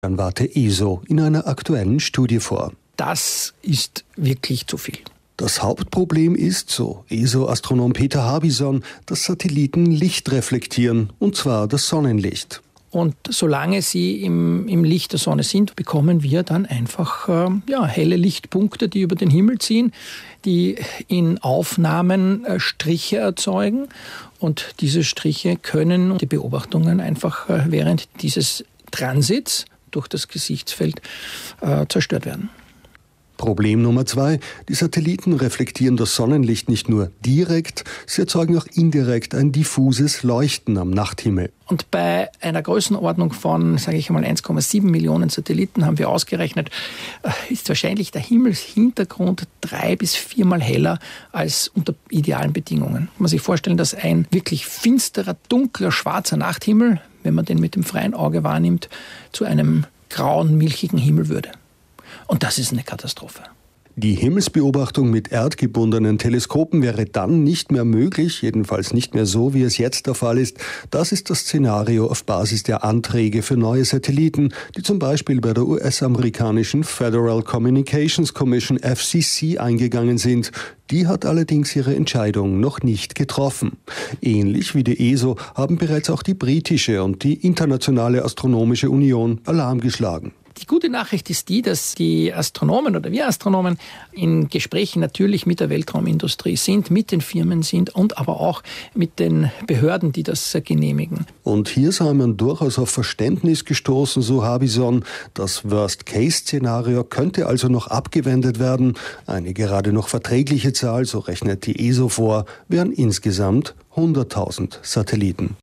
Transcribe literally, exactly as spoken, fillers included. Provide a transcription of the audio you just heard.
Dann warte E S O in einer aktuellen Studie vor. Das ist wirklich zu viel. Das Hauptproblem ist, so E S O-Astronom Peter Harbison, dass Satelliten Licht reflektieren, und zwar das Sonnenlicht. Und solange sie im, im Licht der Sonne sind, bekommen wir dann einfach äh, ja, helle Lichtpunkte, die über den Himmel ziehen, die in Aufnahmen äh, Striche erzeugen. Und diese Striche können die Beobachtungen einfach äh, während dieses Transits durch das Gesichtsfeld äh, zerstört werden. Problem Nummer zwei. Die Satelliten reflektieren das Sonnenlicht nicht nur direkt, sie erzeugen auch indirekt ein diffuses Leuchten am Nachthimmel. Und bei einer Größenordnung von, sage ich mal, eins Komma sieben Millionen Satelliten haben wir ausgerechnet, ist wahrscheinlich der Himmelshintergrund drei- bis viermal heller als unter idealen Bedingungen. Man muss sich vorstellen, dass ein wirklich finsterer, dunkler, schwarzer Nachthimmel, wenn man den mit dem freien Auge wahrnimmt, zu einem grauen, milchigen Himmel würde. Und das ist eine Katastrophe. Die Himmelsbeobachtung mit erdgebundenen Teleskopen wäre dann nicht mehr möglich, jedenfalls nicht mehr so, wie es jetzt der Fall ist. Das ist das Szenario auf Basis der Anträge für neue Satelliten, die zum Beispiel bei der U S-amerikanischen Federal Communications Commission F C C eingegangen sind. Die hat allerdings ihre Entscheidung noch nicht getroffen. Ähnlich wie die E S O haben bereits auch die britische und die Internationale Astronomische Union Alarm geschlagen. Die gute Nachricht ist die, dass die Astronomen oder wir Astronomen in Gesprächen natürlich mit der Weltraumindustrie sind, mit den Firmen sind und aber auch mit den Behörden, die das genehmigen. Und hier sei man durchaus auf Verständnis gestoßen, so Harbison. Das Worst-Case-Szenario könnte also noch abgewendet werden. Eine gerade noch verträgliche Zahl, so rechnet die E S O vor, wären insgesamt hunderttausend Satelliten.